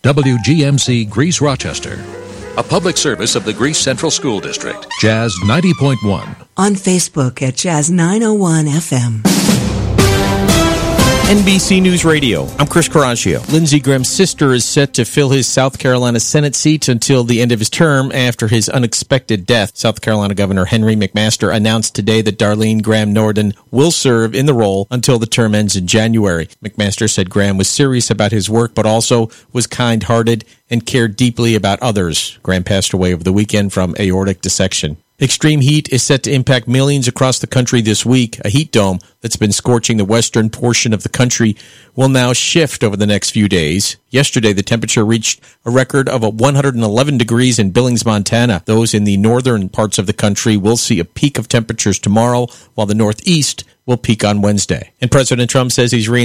WGMC Greece Rochester. A public service of the Greece Central School District. Jazz 90.1. On Facebook at Jazz 901 FM. NBC News Radio, I'm Chris Coraggio. Lindsey Graham's sister is set to fill his South Carolina Senate seat until the end of his term after his unexpected death. South Carolina Governor Henry McMaster announced today that Darlene Graham Norden will serve in the role until the term ends in January. McMaster said Graham was serious about his work, but also was kind-hearted and cared deeply about others. Graham passed away over the weekend from aortic dissection. Extreme heat is set to impact millions across the country this week. A heat dome that's been scorching the western portion of the country will now shift over the next few days. Yesterday, the temperature reached a record of 111 degrees in Billings, Montana. Those in the northern parts of the country will see a peak of temperatures tomorrow, while the northeast will peak on Wednesday. And President Trump says he's